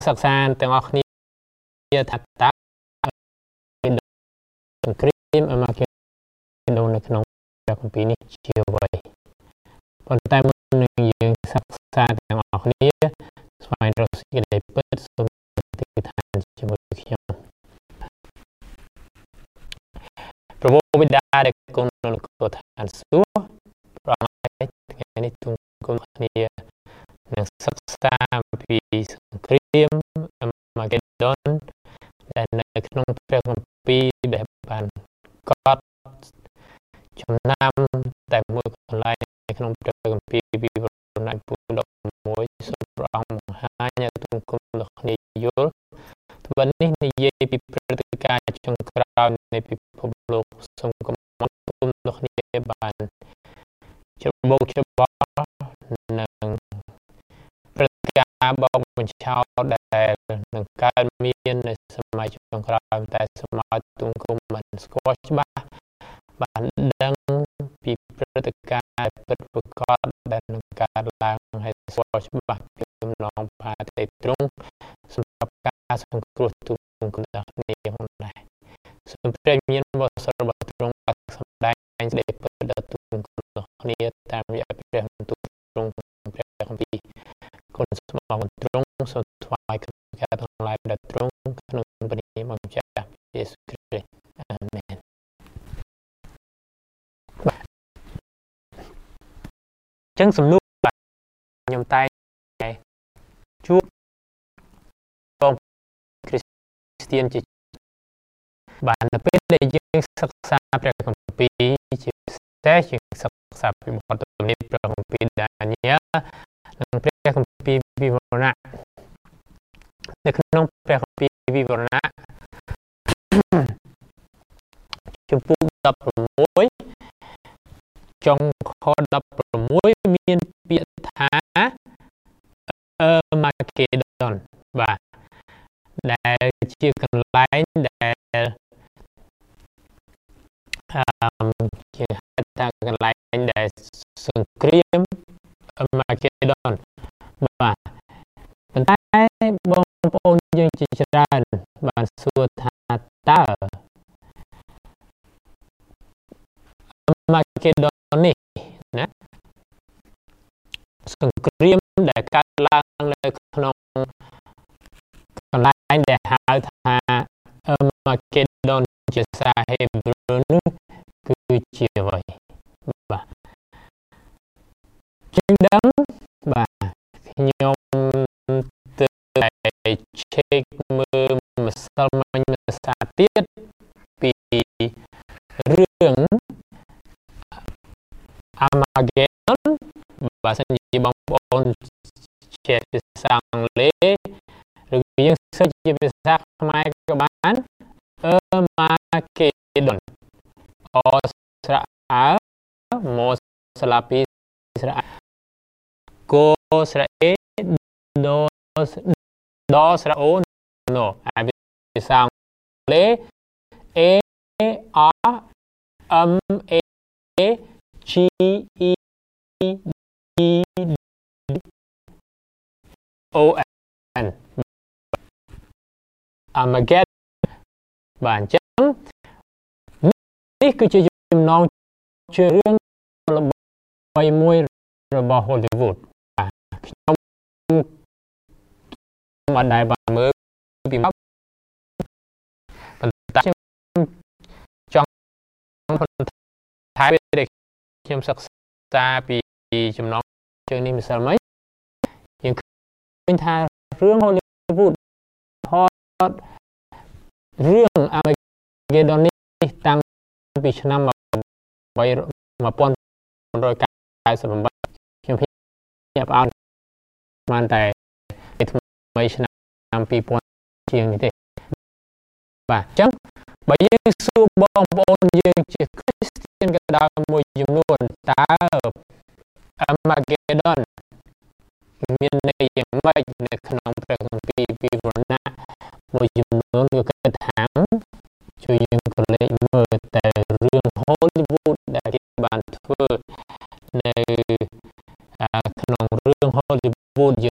សិក្សាទាំងអស់គ្នាថាតើសង្គ្រាមអាម៉ាហ្គេដូននៅក្នុងព្រះគម្ពីរនេះជាអ្វីប៉ុន្តែមុននឹងយើងសិក្សាទាំងអស់គ្នាស្វែងរកសេចក្តីពិតសូមទិដ្ឋានជាមួយខ្ញុំព្រះបិតាដែលគង់នៅលោកឋានសួគ៌ព្រះអង្គថ្ងៃនេះទូលគុំគ្នានឹងសិក្សាអំពីសង្គ្រាមអាម៉ាហ្គេដូនដែលនៅក្នុងព្រះគម្ពីរដែលបានកត់ចំណាំតែមួយកន្លែងនៅក្នុងព្រះគម្ពីរវិវរណៈពុ11សូមព្រះអង្គបង្ហាញឲ្យទូលគុំលោកគ្នាយល់ត្បិតនេះនិយាយពីព្រឹត្តិការណ៍ចុងក្រោយនៃពិភពលោកសូមគុំលោកគ្នាបានច្របូកច្របល់នឹងព្រឹត្តិការណ៍បោកបញ្ឆោតដែលនឹងកើតមាននៅសម័យចុងក្រោយតែសម័យទូលគុំមិនស្គាល់ច្បាស់បានដឹងពីព្រឹត្តិការណ៍ពិតប្រាកដដែលនឹងកើតឡើងហើយស្គាល់ច្បាស់ពីដំណងផាទេទ្រង់សម្រាប់ការសង្គ្រោះទូលគុំទាំងគ្នាផងដែរសូមព្រះវិញ្ញាណបរិសុទ្ធរបស់ទ្រង់បានសម្ដែងសេចក្តីពិតដល់ទូលគុំទាំងគ្នាតាមរយៈព្រះបន្ទូលទ្រង់ព្រះគម្ពីរគុណស្មោះទ្រង់សូមថ្វាយការទាំងឡាយដល់ទ្រង់ក្នុងព្រះនាមម្ចាស់យេស៊ូវគ្រីស្ទអាមែនចឹងសំណួរបាទខ្ញុំតែជួបបងគ្រីស្ទានជាបាននៅពេលដែលយើងសិក្សាព្រះគម្ពីរជាពិសេសយើងសិក្សាពីបទទំនាបព្រះគម្ពីរដានីយ៉ែលនិងព្រះគម្ពីរវិវរណៈនៅក្នុងព្រះគម្ពីរវិវរណៈជំពូក16ចុងខ16មានពាក្យថាម៉ាហ្គេដូនបាទដែលជាកន្លែងដែលជាហៅថាកន្លែងដែលសង្គ្រាមម៉ាហ្គេដូនបាទប៉ុន្តែបងប្អូនយើងជាច្រើនបានសួរថាតើម៉ាហ្គេដូននេះណាសង្គ្រាមដែលកើតឡើងនៅក្នុងកន្លែងដែលហៅថាម៉ាហ្គេដូនជាសារហេប្រឺនោះគឺជាអ្វីបាទជាងដឹងបាទខ្ញុំទៅឆែកមើលម្សិលមិញភាសាទៀតពីរឿងអាម៉ាហ្គេដូនបាទសិនជាបងប្អូនជាភាសាអង់គ្លេសឬយើងសិស្សជាភាសាខ្មែរក៏បានម៉ាហ្គេដូនអស្រៈអើម៉ូស្លាពីស្រៈកូស្រៈអេដោស្រៈអូណូភាសាអង់គ្លេស A R M A G E D O N អាម៉ាហ្គេបាទអញ្ចឹងនេះគឺជាចំណងជារឿងល្បីមួយរបស់ Hollywood ខ្ញុំមិនដែលបានមើលពីមកប៉ុន្តែខ្ញុំចង់ថែមពេលខ្ញុំសិក្សាពីចំណងជើងនេះម្សិលមិញយើងឃើញថារឿង Hollywood ថតរឿងអាម៉ាហ្គេដូននេះតាំងពីឆ្នាំ1998ខ្ញុំភ្ញាក់ផ្អើលបានតែថ្មីឆ្នាំ2000ជាងនេះទេបាទអញ្ចឹងបើយើងសួរបងប្អូនយើងជាគ្រីស្ទានក៏ដោយមួយចំនួនតើអាម៉ាហ្គេដូនមានន័យយ៉ាងម៉េចនៅក្នុងព្រះគម្ពីរវិវរណៈមួយចំនួនគឺគិតថាជួយយើងក៏លេចមើលតែរឿង Hollywood ដែលគេបានធ្វើនៅក្នុងរឿង Hollywood យើ